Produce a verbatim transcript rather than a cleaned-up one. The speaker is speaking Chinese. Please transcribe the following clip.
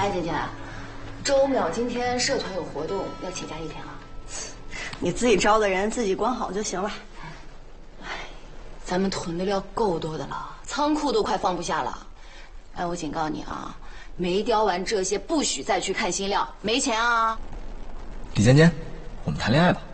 哎，姐姐，周淼今天社团有活动，要请假一天啊。 你自己招的人自己管好就行了。 哎，咱们囤的料够多的了，仓库都快放不下了。哎，我警告你啊，没雕完这些，不许再去看新料，没钱啊！ 李尖尖，我们谈恋爱吧。